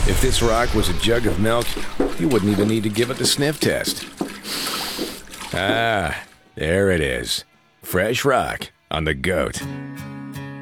If this rock was a jug of milk, you wouldn't even need to give it the sniff test. Ah, there it is. Fresh rock on the goat.